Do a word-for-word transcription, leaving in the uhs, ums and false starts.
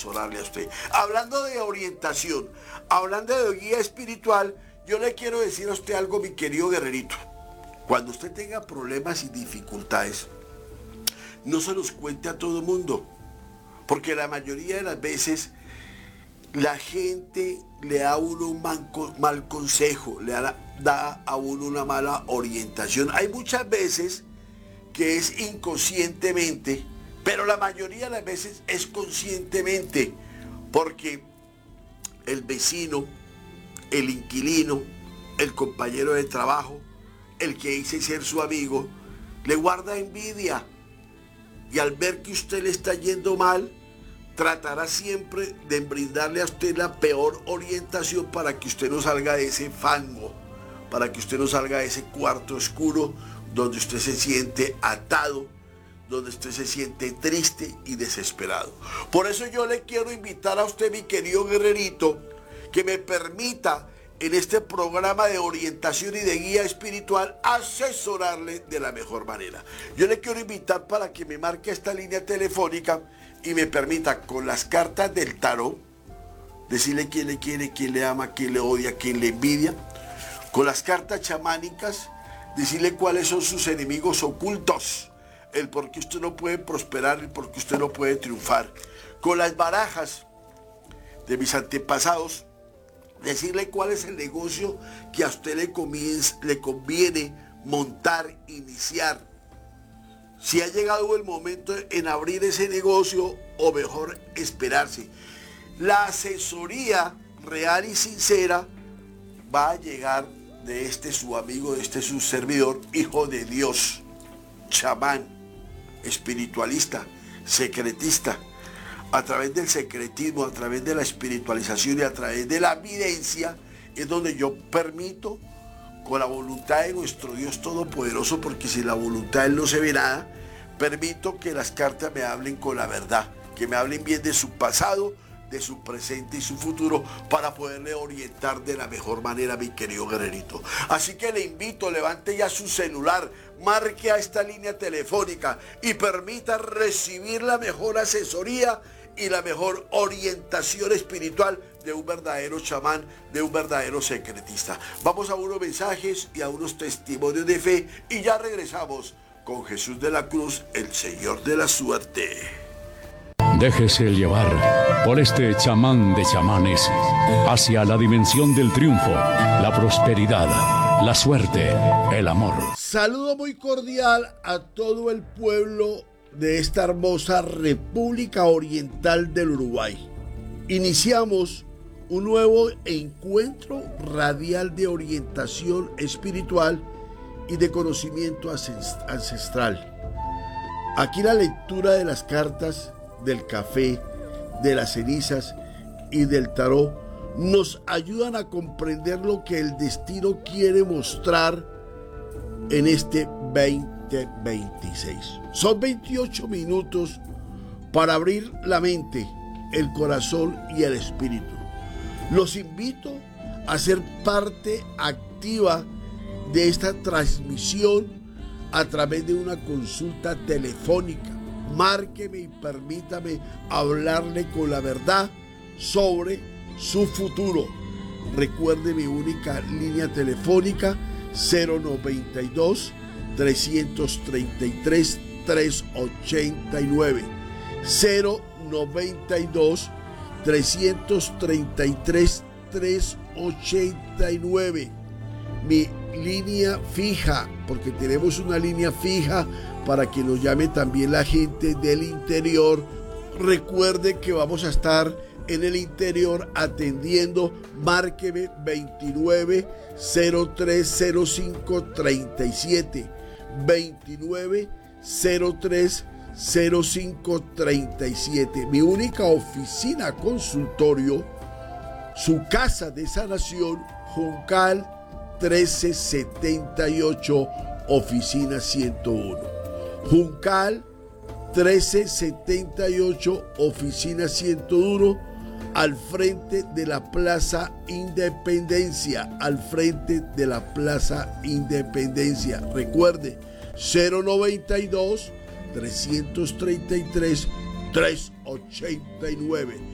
asesorarle a usted. Hablando de orientación, hablando de guía espiritual, yo le quiero decir a usted algo, mi querido guerrerito. Cuando usted tenga problemas y dificultades, no se los cuente a todo el mundo, porque la mayoría de las veces la gente le da a uno un mal, mal consejo, le da, da a uno una mala orientación. Hay muchas veces que es inconscientemente, pero la mayoría de las veces es conscientemente, porque el vecino, el inquilino, el compañero de trabajo, el que dice ser su amigo, le guarda envidia, y al ver que usted le está yendo mal, tratará siempre de brindarle a usted la peor orientación para que usted no salga de ese fango, para que usted no salga de ese cuarto oscuro donde usted se siente atado, donde usted se siente triste y desesperado. Por eso yo le quiero invitar a usted, mi querido guerrerito, que me permita en este programa de orientación y de guía espiritual asesorarle de la mejor manera. Yo le quiero invitar para que me marque esta línea telefónica y me permita con las cartas del tarot decirle quién le quiere, quién le ama, quién le odia, quién le envidia. Con las cartas chamánicas decirle cuáles son sus enemigos ocultos, el por qué usted no puede prosperar, el por qué usted no puede triunfar. Con las barajas de mis antepasados, decirle cuál es el negocio que a usted le, comienza, le conviene montar, iniciar. Si ha llegado el momento en abrir ese negocio o mejor esperarse. La asesoría real y sincera va a llegar de este su amigo, de este su servidor, hijo de Dios, chamán, espiritualista, secretista. A través del secretismo, a través de la espiritualización y a través de la evidencia es donde yo permito, con la voluntad de nuestro Dios Todopoderoso, porque sin la voluntad de Él no se ve nada, permito que las cartas me hablen con la verdad, que me hablen bien de su pasado, de su presente y su futuro, para poderle orientar de la mejor manera, mi querido guerrerito. Así que le invito, levante ya su celular, marque a esta línea telefónica y permita recibir la mejor asesoría y la mejor orientación espiritual de un verdadero chamán, de un verdadero secretista. Vamos a unos mensajes y a unos testimonios de fe y ya regresamos con Jesús de la Cruz, el Señor de la Suerte. Déjese llevar por este chamán de chamanes hacia la dimensión del triunfo, la prosperidad, la suerte, el amor. Saludo muy cordial a todo el pueblo de esta hermosa República Oriental del Uruguay. Iniciamos un nuevo encuentro radial de orientación espiritual y de conocimiento ancestral. Aquí la lectura de las cartas, del café, de las cenizas y del tarot nos ayudan a comprender lo que el destino quiere mostrar en este veinte veintiséis. Son veintiocho minutos para abrir la mente, el corazón y el espíritu. Los invito a ser parte activa de esta transmisión a través de una consulta telefónica. Márqueme y permítame hablarle con la verdad sobre su futuro. Recuerde mi única línea telefónica cero noventa y dos, trescientos treinta y tres, trescientos ochenta y nueve. cero noventa y dos, trescientos treinta y tres, trescientos ochenta y nueve. Mi línea fija, porque tenemos una línea fija para que nos llame también la gente del interior. Recuerde que vamos a estar en el interior atendiendo. Márqueme veintinueve, cero tres cero cinco, treinta y siete, veintinueve, cero tres cero cinco, treinta y siete. Mi única oficina consultorio, su casa de sanación, Juncal trece setenta y ocho, oficina ciento uno. Juncal trece setenta y ocho, oficina ciento uno, al frente de la Plaza Independencia, al frente de la Plaza Independencia. Recuerde, cero noventa y dos, trescientos treinta y tres, trescientos ochenta y nueve.